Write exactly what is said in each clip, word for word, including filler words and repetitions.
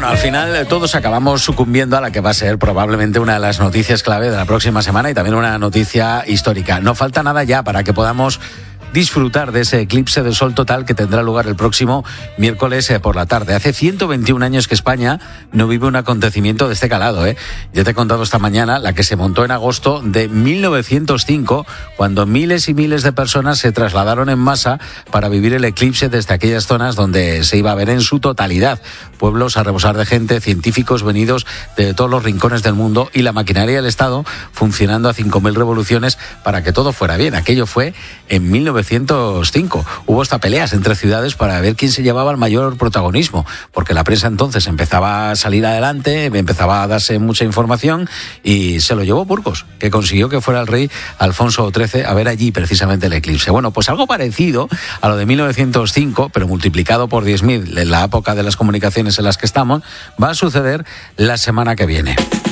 Bueno, al final todos acabamos sucumbiendo a la que va a ser probablemente una de las noticias clave de la próxima semana y también una noticia histórica. No falta nada ya para que podamos disfrutar de ese eclipse de sol total que tendrá lugar el próximo miércoles eh, por la tarde. Hace ciento veintiún años que España no vive un acontecimiento de este calado, ¿eh? Ya te he contado esta mañana la que se montó en agosto de mil novecientos cinco, cuando miles y miles de personas se trasladaron en masa para vivir el eclipse desde aquellas zonas donde se iba a ver en su totalidad. Pueblos a rebosar de gente, científicos venidos de todos los rincones del mundo y la maquinaria del Estado funcionando a cinco mil revoluciones para que todo fuera bien. Aquello fue en mil novecientos cinco. Hubo hasta peleas entre ciudades para ver quién se llevaba el mayor protagonismo, porque la prensa entonces empezaba a salir adelante, empezaba a darse mucha información y se lo llevó Burgos, que consiguió que fuera el rey Alfonso trece a ver allí precisamente el eclipse. Bueno, pues algo parecido a lo de mil novecientos cinco, pero multiplicado por diez mil en la época de las comunicaciones en las que estamos, va a suceder la semana que viene.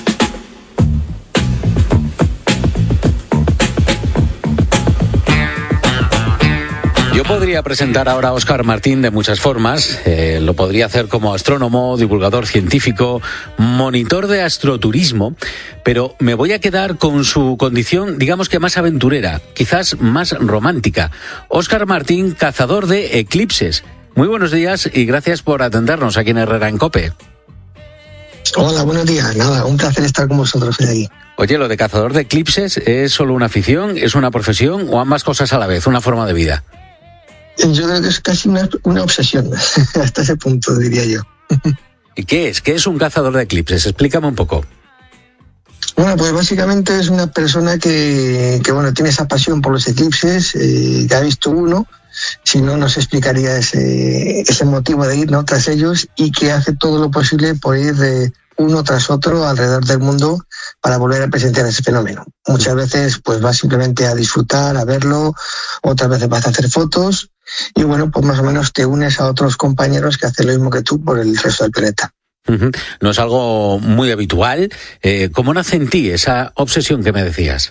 Yo podría presentar ahora a Óscar Martín de muchas formas. Eh, lo podría hacer como astrónomo, divulgador científico, monitor de astroturismo, pero me voy a quedar con su condición, digamos que más aventurera, quizás más romántica. Óscar Martín, cazador de eclipses. Muy buenos días y gracias por atendernos aquí en Herrera en COPE. Hola, buenos días. Nada, un placer estar con vosotros hoy aquí. Oye, ¿lo de cazador de eclipses es solo una afición, es una profesión o ambas cosas a la vez, una forma de vida? Yo creo que es casi una, una obsesión, hasta ese punto, diría yo. ¿Y qué es? ¿Qué es un cazador de eclipses? Explícame un poco. Bueno, pues básicamente es una persona que, que bueno, tiene esa pasión por los eclipses, eh, que ha visto uno, si no nos explicaría ese, ese motivo de ir, ¿no?, tras ellos, y que hace todo lo posible por ir de uno tras otro alrededor del mundo para volver a presenciar ese fenómeno. Muchas veces pues vas simplemente a disfrutar, a verlo, otras veces vas a hacer fotos y bueno, pues más o menos te unes a otros compañeros que hacen lo mismo que tú por el resto del planeta. Uh-huh. No es algo muy habitual. Eh, ¿Cómo nace en ti esa obsesión que me decías?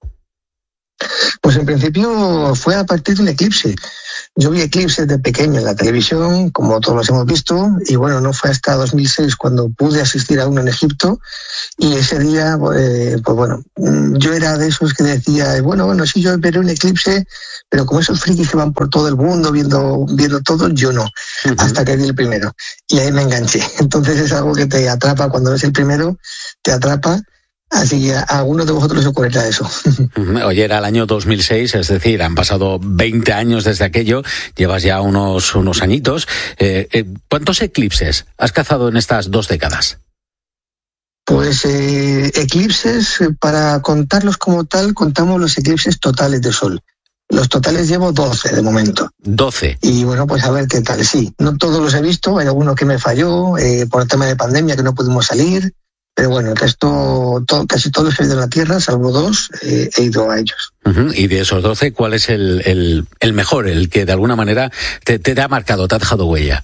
Pues en principio fue a partir de un eclipse. Yo vi eclipses de pequeño en la televisión, como todos los hemos visto, y bueno, no fue hasta dos mil seis cuando pude asistir a uno en Egipto, y ese día, eh, pues bueno, yo era de esos que decía, bueno, bueno, sí, yo veré un eclipse, pero como esos frikis que van por todo el mundo viendo, viendo todo, yo no, uh-huh. hasta que vi el primero, y ahí me enganché. Entonces es algo que te atrapa cuando ves el primero, te atrapa. Así que a algunos de vosotros os ocurrirá eso. Oye, era el año dos mil seis, es decir, han pasado veinte años desde aquello, llevas ya unos, unos añitos. Eh, eh, ¿Cuántos eclipses has cazado en estas dos décadas? Pues eh, eclipses, para contarlos como tal, contamos los eclipses totales de sol. Los totales llevo doce de momento. doce. Y bueno, pues a ver qué tal. Sí, no todos los he visto, hay alguno que me falló eh, por el tema de pandemia que no pudimos salir. Pero bueno, el resto, todo, casi todos los que he ido a la Tierra, salvo dos, eh, he ido a ellos. Uh-huh. Y de esos doce, ¿cuál es el, el, el mejor, el que de alguna manera te, te ha marcado, te ha dejado huella?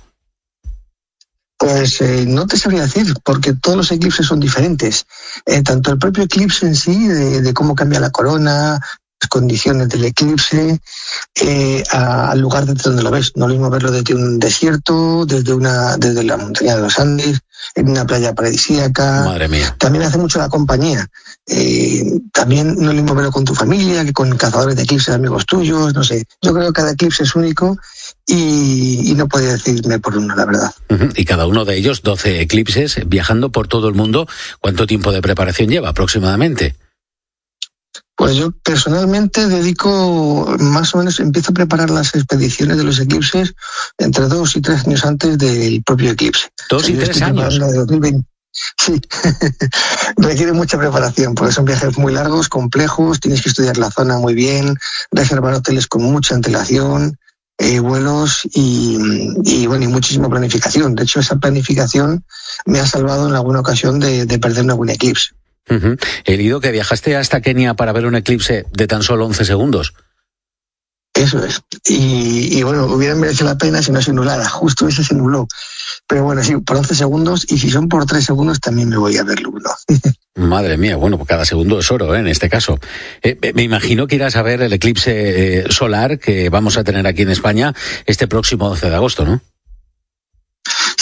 Pues eh, no te sabría decir, porque todos los eclipses son diferentes. Eh, tanto el propio eclipse en sí, de, de cómo cambia la corona, las condiciones del eclipse, eh, a, al lugar desde donde lo ves. No es lo mismo verlo desde un desierto, desde una desde la montaña de los Andes, en una playa paradisíaca. Madre mía. También hace mucho la compañía. Eh, también no es lo mismo verlo con tu familia que con cazadores de eclipses, amigos tuyos, no sé. Yo creo que cada eclipse es único y, y no podía decidirme por uno, la verdad. Uh-huh. Y cada uno de ellos, doce eclipses, viajando por todo el mundo. ¿Cuánto tiempo de preparación lleva aproximadamente? Pues yo personalmente dedico más o menos, empiezo a preparar las expediciones de los eclipses entre dos y tres años antes del propio eclipse. ¿Dos y tres años? De dos mil veinte. Sí, requiere mucha preparación porque son viajes muy largos, complejos, tienes que estudiar la zona muy bien, reservar hoteles con mucha antelación, eh, vuelos y, y bueno, y muchísima planificación. De hecho, esa planificación me ha salvado en alguna ocasión de, de perderme algún eclipse. Uh-huh. He leído que viajaste hasta Kenia para ver un eclipse de tan solo once segundos. Eso es. Y, y bueno, hubiera merecido la pena si no se nulara. Justo ese se nubló. Pero bueno, sí, por once segundos, y si son por tres segundos también me voy a verlo, ¿no? Madre mía, bueno, pues cada segundo es oro, ¿eh? En este caso. Eh, me imagino que irás a ver el eclipse eh, solar que vamos a tener aquí en España este próximo doce de agosto, ¿no? Sí,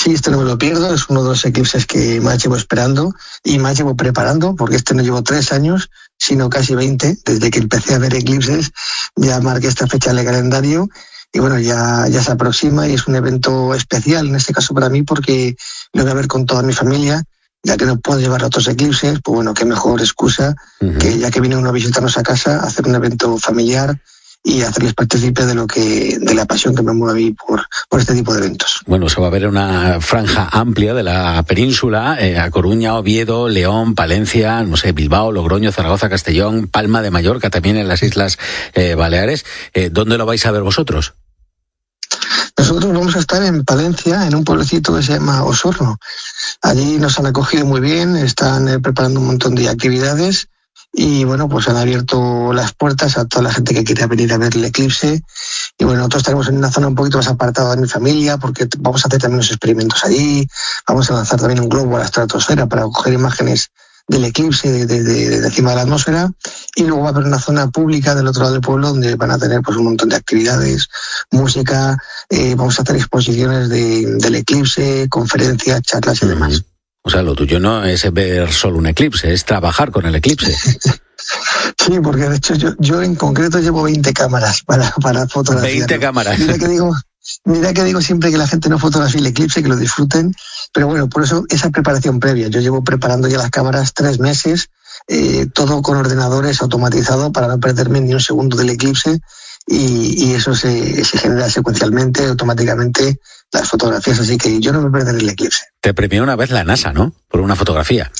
Sí, este no me lo pierdo, es uno de los eclipses que más llevo esperando y más llevo preparando, porque este no llevo tres años, sino casi veinte, desde que empecé a ver eclipses, ya marqué esta fecha en el calendario y bueno, ya, ya se aproxima y es un evento especial, en este caso para mí, porque lo voy a ver con toda mi familia, ya que no puedo llevar a otros eclipses, pues bueno, qué mejor excusa uh-huh. que ya que viene uno a visitarnos a casa, hacer un evento familiar y hacerles partícipe de lo que, de la pasión que me mueve a mí por, por este tipo de eventos. Bueno, se va a ver una franja amplia de la península, eh, a Coruña, Oviedo, León, Palencia, no sé, Bilbao, Logroño, Zaragoza, Castellón, Palma de Mallorca, también en las Islas eh, Baleares. Eh, ¿Dónde lo vais a ver vosotros? Nosotros vamos a estar en Palencia, en un pueblecito que se llama Osorno. Allí nos han acogido muy bien, están eh, preparando un montón de actividades. Y bueno, pues han abierto las puertas a toda la gente que quiera venir a ver el eclipse. Y bueno, nosotros estaremos en una zona un poquito más apartada de mi familia, porque vamos a hacer también unos experimentos allí. Vamos a lanzar también un globo a la estratosfera para coger imágenes del eclipse de, de, de, de encima de la atmósfera. Y luego va a haber una zona pública del otro lado del pueblo donde van a tener pues un montón de actividades, música, eh, vamos a hacer exposiciones de, del eclipse, conferencias, charlas y uh-huh. demás. O sea, lo tuyo no es ver solo un eclipse, es trabajar con el eclipse. Sí, porque de hecho yo, yo en concreto llevo veinte cámaras para, para fotografiar. veinte cámaras. Mira que digo, mira que digo siempre que la gente no fotografie el eclipse, que lo disfruten, pero bueno, por eso esa preparación previa. Yo llevo preparando ya las cámaras tres meses, eh, todo con ordenadores automatizado para no perderme ni un segundo del eclipse. Y, y eso se, se genera secuencialmente, automáticamente, las fotografías, así que yo no me perderé el eclipse. Te premió una vez la NASA, ¿no? Por una fotografía.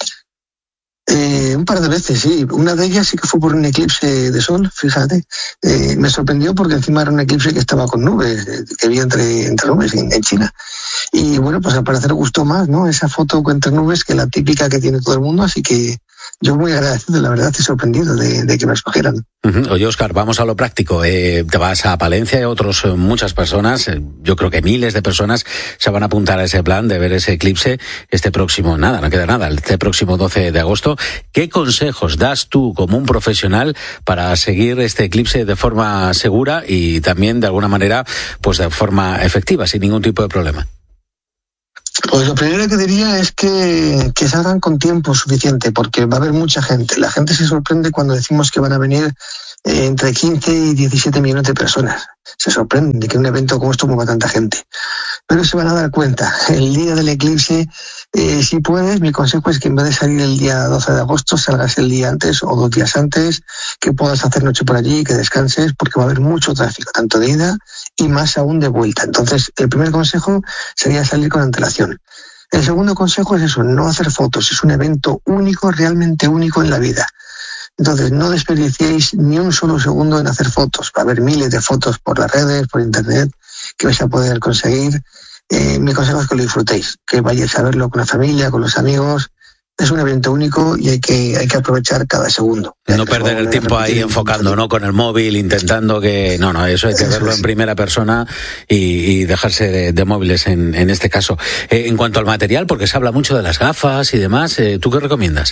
Eh, un par de veces, sí. Una de ellas sí que fue por un eclipse de sol, fíjate. Eh, me sorprendió porque encima era un eclipse que estaba con nubes, que había entre, entre nubes en, en China. Y bueno, pues al parecer gustó más, ¿no? Esa foto entre nubes que la típica que tiene todo el mundo, así que yo muy agradecido, la verdad, estoy sorprendido de, de que me escogieran. Uh-huh. Oye, Óscar, vamos a lo práctico. Eh, te vas a Palencia y otros, eh, muchas personas, eh, yo creo que miles de personas se van a apuntar a ese plan de ver ese eclipse este próximo, nada, no queda nada, este próximo doce de agosto. ¿Qué consejos das tú como un profesional para seguir este eclipse de forma segura y también de alguna manera, pues de forma efectiva, sin ningún tipo de problema? Pues lo primero que diría es que, que salgan con tiempo suficiente, porque va a haber mucha gente. La gente se sorprende cuando decimos que van a venir eh, entre quince y diecisiete millones de personas. Se sorprenden de que un evento como esto mueva tanta gente. Pero se van a dar cuenta, el día del eclipse, eh, si puedes, mi consejo es que en vez de salir el día doce de agosto, salgas el día antes o dos días antes, que puedas hacer noche por allí, que descanses, porque va a haber mucho tráfico, tanto de ida y más aún de vuelta. Entonces, el primer consejo sería salir con antelación. El segundo consejo es eso, no hacer fotos. Es un evento único, realmente único en la vida. Entonces, no desperdiciéis ni un solo segundo en hacer fotos. Va a haber miles de fotos por las redes, por internet, que vais a poder conseguir. Eh, mi consejo es que lo disfrutéis, que vayáis a verlo con la familia, con los amigos. Es un evento único y hay que, hay que aprovechar cada segundo. No perder el tiempo ahí enfocando, ¿no? Con el móvil, intentando que... No, no, eso hay que verlo en primera persona y, y dejarse de, de móviles en, en este caso. Eh, en cuanto al material, porque se habla mucho de las gafas y demás, eh, ¿tú qué recomiendas?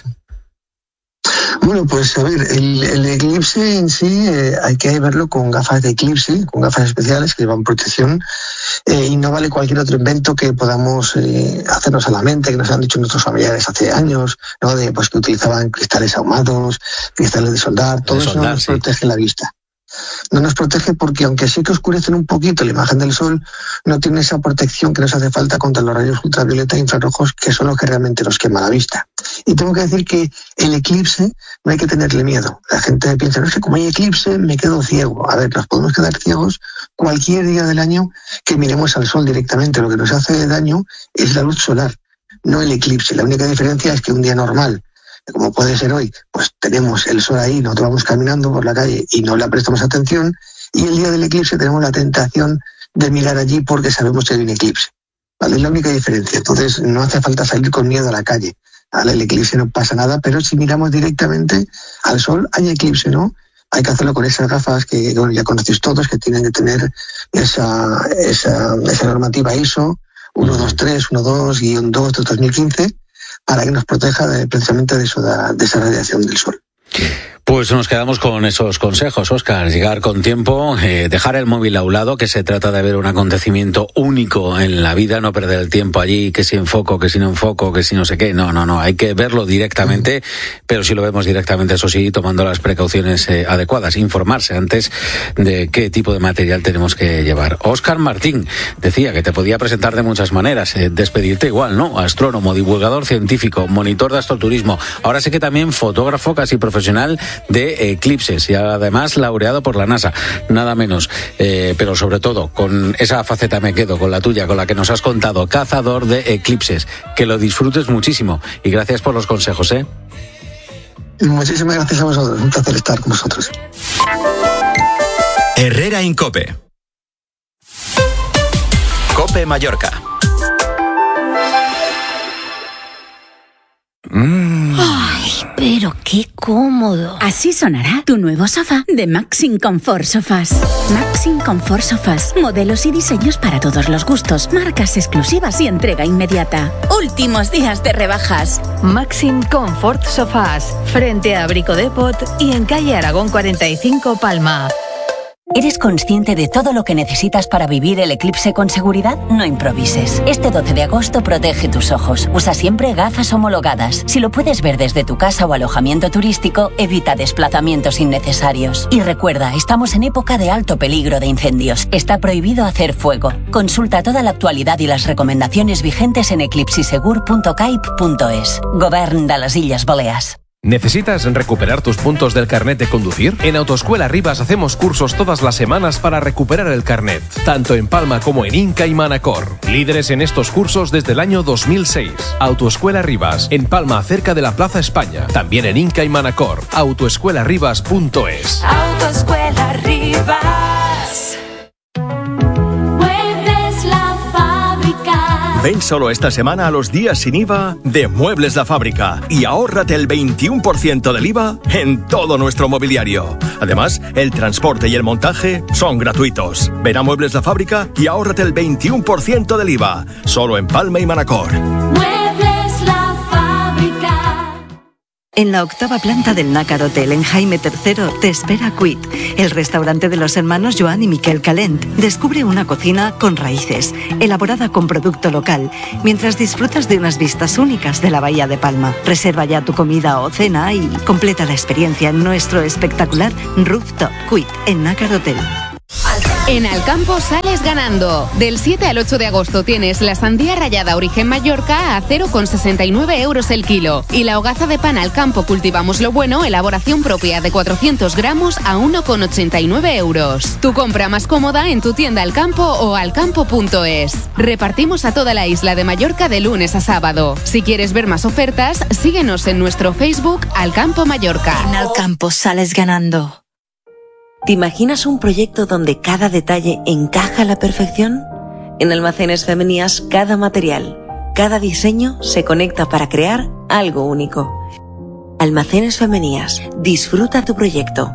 Bueno, pues a ver, el, el eclipse en sí eh, hay que verlo con gafas de eclipse, con gafas especiales que llevan protección eh, y no vale cualquier otro invento que podamos eh, hacernos a la mente, que nos han dicho nuestros familiares hace años, ¿no? De pues que utilizaban cristales ahumados, cristales de soldar, todo de eso soldar, no nos sí. protege la vista. No nos protege porque aunque sí que oscurecen un poquito la imagen del sol, no tiene esa protección que nos hace falta contra los rayos ultravioleta e infrarrojos, que son los que realmente nos quema la vista. Y tengo que decir que el eclipse no hay que tenerle miedo. La gente piensa, no sé, como hay eclipse me quedo ciego. A ver, nos podemos quedar ciegos cualquier día del año que miremos al sol directamente. Lo que nos hace daño es la luz solar, no el eclipse. La única diferencia es que un día normal, como puede ser hoy, pues tenemos el sol ahí, nosotros vamos caminando por la calle y no le prestamos atención, y el día del eclipse tenemos la tentación de mirar allí porque sabemos que hay un eclipse. ¿Vale? Es la única diferencia. Entonces no hace falta salir con miedo a la calle. Al el eclipse no pasa nada, pero si miramos directamente al sol, hay eclipse, ¿no? Hay que hacerlo con esas gafas que bueno, ya conocéis todos, que tienen que tener esa, esa, esa normativa I S O uno dos tres uno dos guión dos de dos mil quince, para que nos proteja de, precisamente de, eso, de, de esa radiación del sol. Pues nos quedamos con esos consejos, Óscar. Llegar con tiempo, eh, dejar el móvil a un lado, que se trata de ver un acontecimiento único en la vida, no perder el tiempo allí, que si enfoco, que si no enfoco, que si no sé qué. No, no, no, hay que verlo directamente, pero si lo vemos directamente, eso sí, tomando las precauciones eh, adecuadas, informarse antes de qué tipo de material tenemos que llevar. Óscar Martín decía que te podía presentar de muchas maneras, eh, despedirte igual, ¿no? Astrónomo, divulgador científico, monitor de astroturismo, ahora sé que también fotógrafo casi profesional de eclipses y además laureado por la NASA, nada menos, eh, pero sobre todo con esa faceta me quedo, con la tuya, con la que nos has contado, cazador de eclipses. Que lo disfrutes muchísimo y gracias por los consejos, ¿eh? Muchísimas gracias a vosotros, un placer estar con vosotros. Herrera Incope. Cope Mallorca. Mm. Ay, pero qué cómodo. Así sonará tu nuevo sofá de Maxim Comfort Sofás. Maxim Comfort Sofás. Modelos y diseños para todos los gustos. Marcas exclusivas y entrega inmediata. Últimos días de rebajas. Maxim Comfort Sofás. Frente a Brico Depot y en calle Aragón cuarenta y cinco, Palma. ¿Eres consciente de todo lo que necesitas para vivir el eclipse con seguridad? No improvises. Este doce de agosto protege tus ojos. Usa siempre gafas homologadas. Si lo puedes ver desde tu casa o alojamiento turístico, evita desplazamientos innecesarios. Y recuerda, estamos en época de alto peligro de incendios. Está prohibido hacer fuego. Consulta toda la actualidad y las recomendaciones vigentes en eclipsisegur punto caip punto es. Govern de las Illes Balears. ¿Necesitas recuperar tus puntos del carnet de conducir? En Autoescuela Rivas hacemos cursos todas las semanas para recuperar el carnet, tanto en Palma como en Inca y Manacor. Líderes en estos cursos desde el año dos mil seis. Autoescuela Rivas, en Palma, cerca de la Plaza España. También en Inca y Manacor. autoescuela rivas punto es. Autoescuela Rivas. Muebles La Fábrica. Ven solo esta semana a los días sin I V A de Muebles La Fábrica y ahórrate el veintiuno por ciento del I V A en todo nuestro mobiliario. Además, el transporte y el montaje son gratuitos. Ven a Muebles La Fábrica y ahórrate el veintiuno por ciento del I V A, solo en Palma y Manacor. Muebles La Fábrica. En la octava planta del Nácar Hotel en Jaime tercero te espera Quit, el restaurante de los hermanos Joan y Miquel Calent. Descubre una cocina con raíces, elaborada con producto local, mientras disfrutas de unas vistas únicas de la Bahía de Palma. Reserva ya tu comida o cena y completa la experiencia en nuestro espectacular Rooftop Quit en Nácar Hotel. En Alcampo sales ganando. Del siete al ocho de agosto tienes la sandía rallada Origen Mallorca a cero coma sesenta y nueve euros el kilo. Y la hogaza de pan Alcampo Cultivamos lo Bueno, elaboración propia de cuatrocientos gramos a uno coma ochenta y nueve euros. Tu compra más cómoda en tu tienda Alcampo o alcampo punto es. Repartimos a toda la isla de Mallorca de lunes a sábado. Si quieres ver más ofertas, síguenos en nuestro Facebook Alcampo Mallorca. En Alcampo sales ganando. ¿Te imaginas un proyecto donde cada detalle encaja a la perfección? En Almacenes Femenías, cada material, cada diseño se conecta para crear algo único. Almacenes Femenías, disfruta tu proyecto.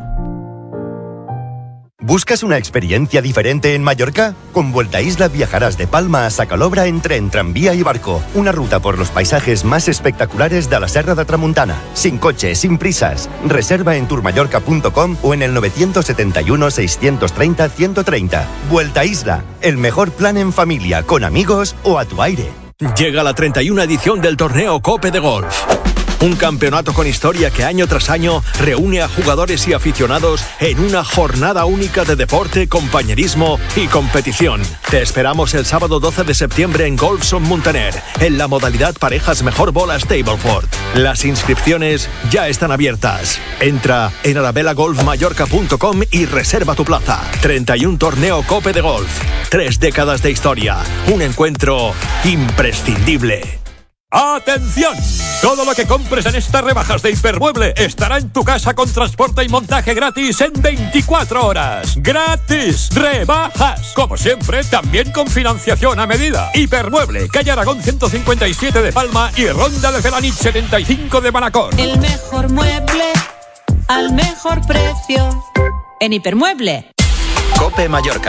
¿Buscas una experiencia diferente en Mallorca? Con Vuelta Isla viajarás de Palma a Sacalobra en tren, tranvía y barco. Una ruta por los paisajes más espectaculares de la Serra de Tramuntana. Sin coche, sin prisas. Reserva en tourmallorca punto com o en el nueve siete uno, seis tres cero, uno tres cero. Vuelta Isla, el mejor plan en familia, con amigos o a tu aire. Llega la treinta y una edición del torneo Cope de Golf. Un campeonato con historia que año tras año reúne a jugadores y aficionados en una jornada única de deporte, compañerismo y competición. Te esperamos el sábado doce de septiembre en Golfson Muntaner, en la modalidad parejas mejor bola Stableford. Las inscripciones ya están abiertas. Entra en arabella golf mallorca punto com y reserva tu plaza. treinta y uno torneo Cope de Golf. Tres décadas de historia. Un encuentro imprescindible. ¡Atención! Todo lo que compres en estas rebajas de Hipermueble estará en tu casa con transporte y montaje gratis en veinticuatro horas. ¡Gratis! ¡Rebajas! Como siempre, también con financiación a medida. Hipermueble, calle Aragón ciento cincuenta y siete de Palma y Ronda de Felanich setenta y cinco de Manacor. El mejor mueble al mejor precio en Hipermueble. Cope Mallorca.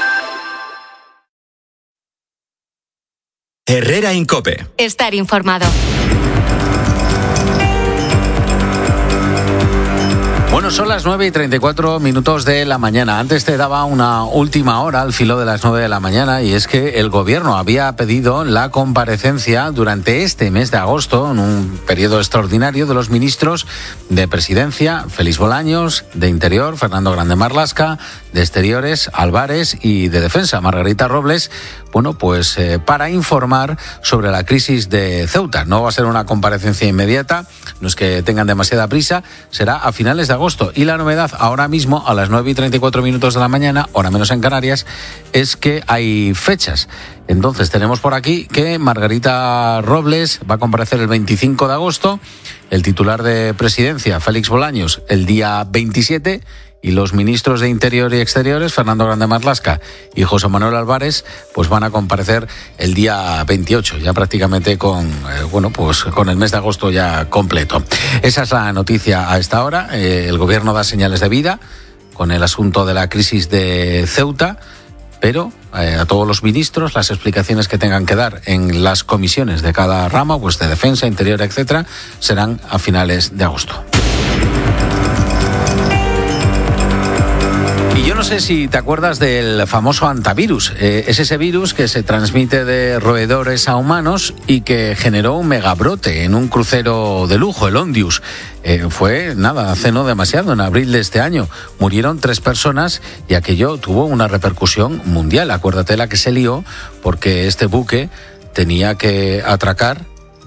Herrera Incope. Estar informado. Bueno, Bueno, son las nueve y treinta y cuatro minutos de la mañana. Antes te daba una última hora al filo de las nueve de la mañana, y es que el gobierno había pedido la comparecencia durante este mes de agosto, en un periodo extraordinario, de los ministros de Presidencia, Félix Bolaños, de Interior, Fernando Grande Marlaska, de Exteriores, Álvarez, y de Defensa, Margarita Robles, bueno, pues eh, para informar sobre la crisis de Ceuta. No va a ser una comparecencia inmediata, no es que tengan demasiada prisa, será a finales de agosto. Y la novedad ahora mismo, a las nueve y treinta y cuatro minutos de la mañana, hora menos en Canarias, es que hay fechas. Entonces tenemos por aquí que Margarita Robles va a comparecer el veinticinco de agosto, el titular de Presidencia, Félix Bolaños, el día veintisiete, y los ministros de Interior y Exteriores, Fernando Grande Marlaska y José Manuel Álvarez, pues van a comparecer el día veintiocho, ya prácticamente con, eh, bueno, pues con el mes de agosto ya completo. Esa es la noticia a esta hora. Eh, el gobierno da señales de vida con el asunto de la crisis de Ceuta, pero eh, a todos los ministros las explicaciones que tengan que dar en las comisiones de cada rama, pues de Defensa, Interior, etcétera, serán a finales de agosto. Y yo no sé si te acuerdas del famoso hantavirus. Eh, es ese virus que se transmite de roedores a humanos y que generó un megabrote en un crucero de lujo, el Ondius. Eh, fue, nada, hace no demasiado, en abril de este año. Murieron tres personas y aquello tuvo una repercusión mundial. Acuérdate la que se lió, porque este buque tenía que atracar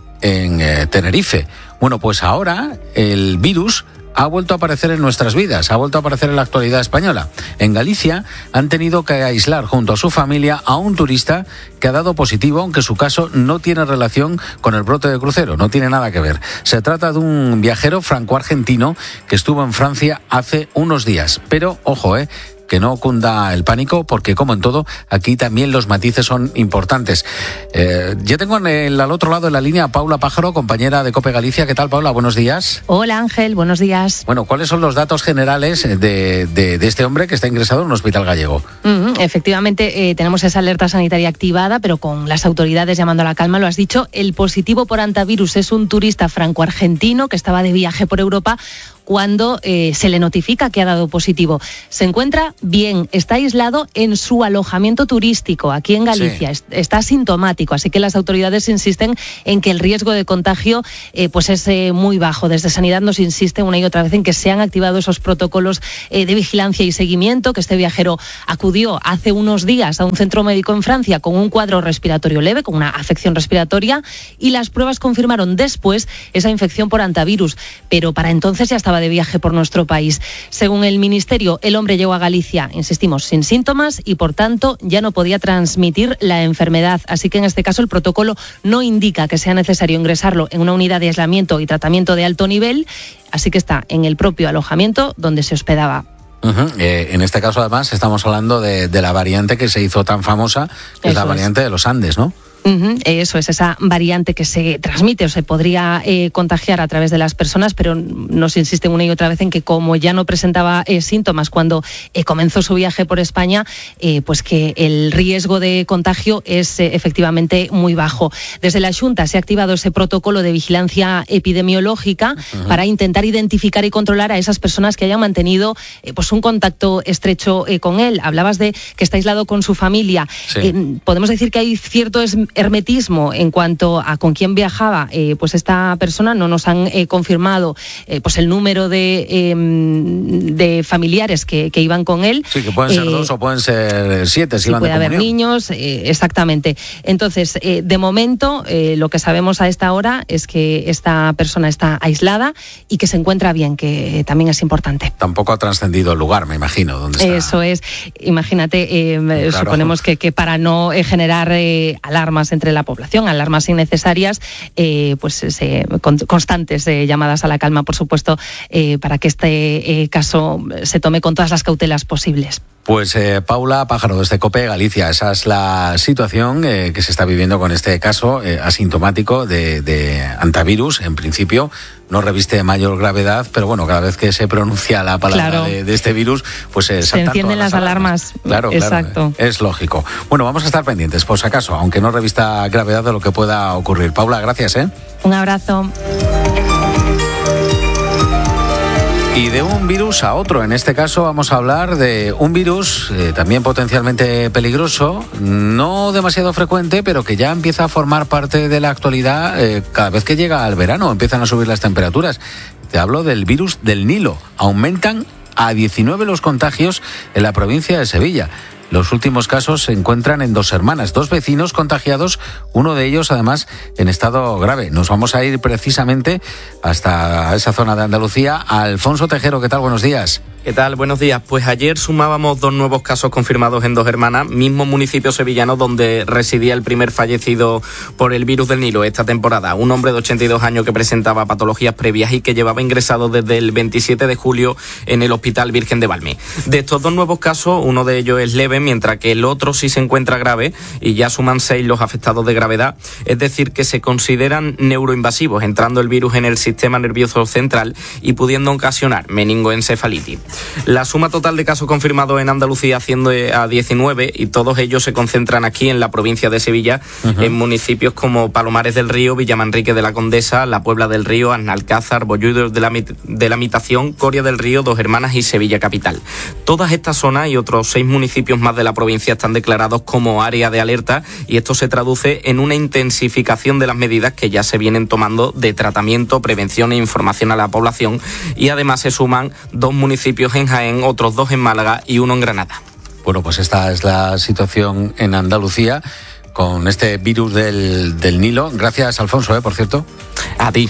en eh, Tenerife. Bueno, pues ahora el virus ha vuelto a aparecer en nuestras vidas, ha vuelto a aparecer en la actualidad española. En Galicia han tenido que aislar junto a su familia a un turista que ha dado positivo, aunque su caso no tiene relación con el brote de crucero, no tiene nada que ver. Se trata de un viajero franco-argentino que estuvo en Francia hace unos días. Pero, ojo, eh, que no cunda el pánico, porque como en todo, aquí también los matices son importantes. Eh, yo tengo en el, al otro lado de la línea a Paula Pájaro, compañera de COPE Galicia. ¿Qué tal, Paula? Buenos días. Hola, Ángel. Buenos días. Bueno, ¿cuáles son los datos generales de, de, de este hombre que está ingresado en un hospital gallego? Uh-huh. Efectivamente, eh, tenemos esa alerta sanitaria activada, pero con las autoridades llamando a la calma. Lo has dicho, el positivo por hantavirus es un turista franco-argentino que estaba de viaje por Europa cuando eh, se le notifica que ha dado positivo. Se encuentra bien, está aislado en su alojamiento turístico aquí en Galicia, sí. Está sintomático, así que las autoridades insisten en que el riesgo de contagio eh, pues es eh, muy bajo. Desde Sanidad nos insisten una y otra vez en que se han activado esos protocolos eh, de vigilancia y seguimiento, que este viajero acudió hace unos días a un centro médico en Francia con un cuadro respiratorio leve, con una afección respiratoria, y las pruebas confirmaron después esa infección por hantavirus, pero para entonces ya estaba de viaje por nuestro país. Según el Ministerio, el hombre llegó a Galicia, insistimos, sin síntomas y por tanto ya no podía transmitir la enfermedad. Así que en este caso el protocolo no indica que sea necesario ingresarlo en una unidad de aislamiento y tratamiento de alto nivel, así que está en el propio alojamiento donde se hospedaba. Uh-huh. Eh, en este caso, además, estamos hablando de, de la variante que se hizo tan famosa, que Eso es la variante es. de los Andes, ¿no? Uh-huh, eso es, esa variante que se transmite o se podría eh, contagiar a través de las personas, pero nos insisten una y otra vez en que como ya no presentaba eh, síntomas cuando eh, comenzó su viaje por España, eh, pues que el riesgo de contagio es eh, efectivamente muy bajo. Desde la Xunta se ha activado ese protocolo de vigilancia epidemiológica uh-huh. para intentar identificar y controlar a esas personas que hayan mantenido eh, pues un contacto estrecho eh, con él. Hablabas de que está aislado con su familia. Sí. Eh, podemos decir que hay cierto es hermetismo en cuanto a con quién viajaba eh, pues esta persona. No nos han eh, confirmado eh, pues el número de, eh, de familiares que, que iban con él. Sí, que pueden ser eh, dos o pueden ser siete si sí, iban de puede comunión. haber niños, eh, exactamente. Entonces, eh, de momento, eh, lo que sabemos a esta hora es que esta persona está aislada y que se encuentra bien, que también es importante. Tampoco ha trascendido el lugar, me imagino, donde está. Eso es. Imagínate, eh, claro. suponemos que, que para no eh, generar eh, alarmas entre la población, alarmas innecesarias, eh, pues eh, con, constantes eh, llamadas a la calma, por supuesto, eh, para que este eh, caso se tome con todas las cautelas posibles. Pues eh, Paula Pájaro, desde COPE Galicia, esa es la situación eh, que se está viviendo con este caso eh, asintomático de, de hantavirus. En principio no reviste mayor gravedad, pero bueno, cada vez que se pronuncia la palabra claro. de, de este virus, pues eh, se encienden las, las alarmas. alarmas. Claro, Exacto. claro, es lógico. Bueno, vamos a estar pendientes, por si acaso, aunque no revista gravedad de lo que pueda ocurrir. Paula, gracias, ¿eh? Un abrazo. Y de un virus a otro. En este caso vamos a hablar de un virus eh, también potencialmente peligroso, no demasiado frecuente, pero que ya empieza a formar parte de la actualidad eh, cada vez que llega el verano, empiezan a subir las temperaturas. Te hablo del virus del Nilo. Aumentan a diecinueve los contagios en la provincia de Sevilla. Los últimos casos se encuentran en Dos Hermanas, dos vecinos contagiados, uno de ellos además en estado grave. Nos vamos a ir precisamente hasta esa zona de Andalucía. Alfonso Tejero, ¿qué tal? Buenos días. ¿Qué tal? Buenos días. Pues ayer sumábamos dos nuevos casos confirmados en Dos Hermanas, mismo municipio sevillano donde residía el primer fallecido por el virus del Nilo esta temporada. Un hombre de ochenta y dos años que presentaba patologías previas y que llevaba ingresado desde el veintisiete de julio en el Hospital Virgen de Valme. De estos dos nuevos casos, uno de ellos es leve, mientras que el otro sí se encuentra grave y ya suman seis los afectados de gravedad. Es decir, que se consideran neuroinvasivos, entrando el virus en el sistema nervioso central y pudiendo ocasionar meningoencefalitis. La suma total de casos confirmados en Andalucía asciende a diecinueve y todos ellos se concentran aquí en la provincia de Sevilla, uh-huh. en municipios como Palomares del Río, Villamanrique de la Condesa, La Puebla del Río, Aznalcázar, Bollullos de la, de la Mitación, Coria del Río, Dos Hermanas y Sevilla Capital. Todas estas zonas y otros seis municipios más de la provincia están declarados como área de alerta y esto se traduce en una intensificación de las medidas que ya se vienen tomando de tratamiento, prevención e información a la población, y además se suman dos municipios en Jaén, otros dos en Málaga y uno en Granada. Bueno, pues esta es la situación en Andalucía con este virus del, del Nilo. Gracias, Alfonso, ¿eh? Por cierto. A ti.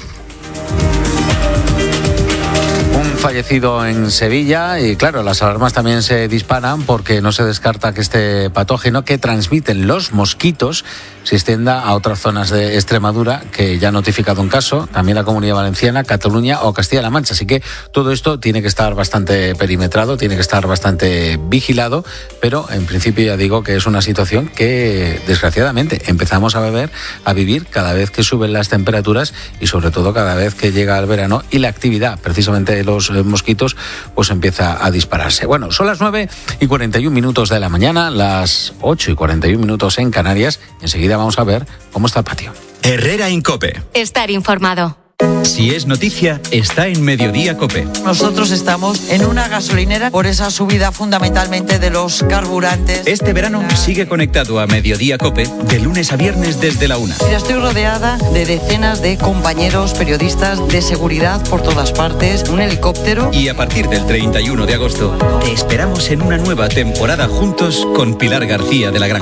Fallecido en Sevilla y claro, las alarmas también se disparan porque no se descarta que este patógeno que transmiten los mosquitos se extienda a otras zonas de Extremadura, que ya ha notificado un caso, también la Comunidad Valenciana, Cataluña o Castilla-La Mancha. Así que todo esto tiene que estar bastante perimetrado, tiene que estar bastante vigilado, pero en principio ya digo que es una situación que desgraciadamente empezamos a beber, a vivir cada vez que suben las temperaturas y sobre todo cada vez que llega el verano y la actividad precisamente de los mosquitos pues empieza a dispararse. Bueno, son las nueve y cuarenta y un minutos de la mañana, las ocho y cuarenta y un minutos en Canarias. Enseguida vamos a ver cómo está el patio. Herrera Incope. Estar informado. Si es noticia, está en Mediodía Cope. Nosotros estamos en una gasolinera por esa subida fundamentalmente de los carburantes. Este verano sigue conectado a Mediodía Cope de lunes a viernes desde la una. Ya estoy rodeada de decenas de compañeros periodistas de seguridad por todas partes, un helicóptero. Y a partir del treinta y uno de agosto te esperamos en una nueva temporada juntos con Pilar García de la Gran.